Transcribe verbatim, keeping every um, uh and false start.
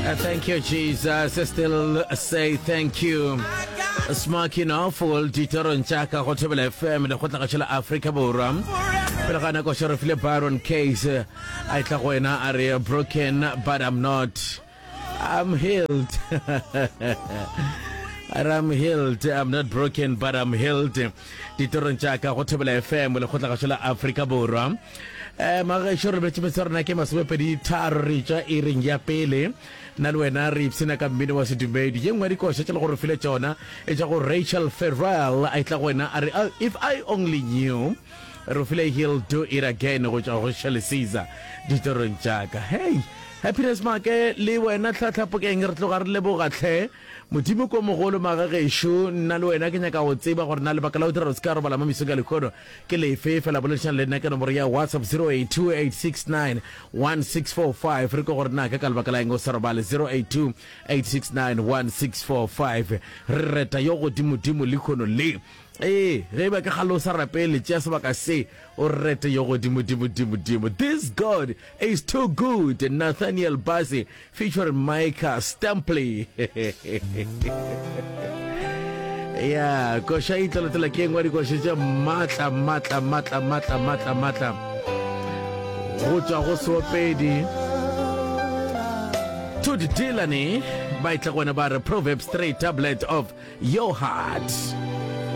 Uh, thank you, Jesus. I still say thank you. Smarking awful, Ditoron Chaka, Hotable F M, the Hotachela Africa Boram. Pelagana Kosharafile Baron case. I Tawena area broken, but I'm not. I'm healed. I'm healed. I'm not broken, but I'm healed. Ditoron Chaka, Hotable F M, the Hotachela Africa Boram. Eh maga shore be tsebetsara na ke maswepe di tharo richa e reng ya pele na le wena re ipsena ka mmino wa sedumedi ye ngwa di ko shetla go re file tsona e tsa go Rachel Ferrell a itla go wena are if I only knew re file he'll do it again go tsa go Shelley Caesar di torong tsaka. Hey, happiness make le wena tlhatlhapo ke eng re tlo ga re le bogatlhe modimo ko mogolo maga gesho nna le wena ke nyaka go tseba gore na le bakala o dira ska robala mo misoga le khono ke le fe fela boletšana le nna ke nomoro ya WhatsApp zero eight two eight six nine one six four five re go gore na ka ka le bakala eng o sa robala zero eight two eight six nine one six four five re reta yo go dimodimo le khono le eh re ba ka galosa rapele tšea sebaka se o rete yo go dimodimo dimodimo. This God is too good. Nathaniel Bassey featuring Micah Stampley. Yeah, ko sha itlo tla ke ngwa di ko sha matla matla matla matla matla matla go tswa go sopedi to the Dilani by tla gona ba Proverbs three tablet of your heart.